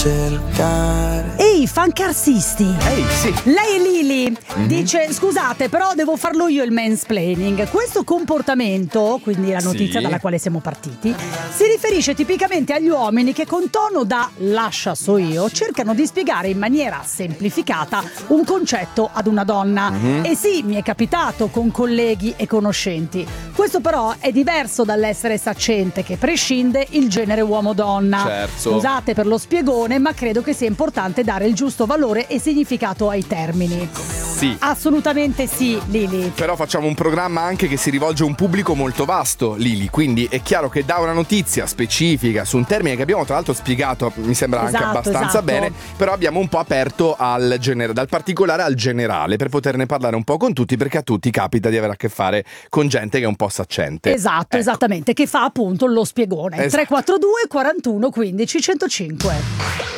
cercare. Ehi, fancarsisti! Ehi, sì. Lei è Lili, dice: scusate, però devo farlo io il mansplaining. Questo comportamento, quindi la notizia Sì. dalla quale siamo partiti, si riferisce tipicamente agli uomini che con tono da lascia so io cercano di spiegare in maniera semplificata un concetto ad una donna. E sì, mi è capitato con colleghi e conoscenti. Questo però è diverso dall'essere saccente che prescinde il genere uomo-donna. Certo. Scusate per lo spiegone, ma credo che sia importante dare il giusto valore e significato ai termini. Sì. Assolutamente sì, Lili. Però facciamo un programma anche che si rivolge a un pubblico molto vasto, Lili, quindi è chiaro che da una notizia specifica su un termine che abbiamo tra l'altro spiegato, mi sembra anche abbastanza bene, però abbiamo un po' aperto al dal particolare al generale per poterne parlare un po' con tutti, perché a tutti capita di avere a che fare con gente che è un po' saccente. Esatto, Ecco. esattamente, che fa appunto lo spiegone. Esatto. 342 41 15 105.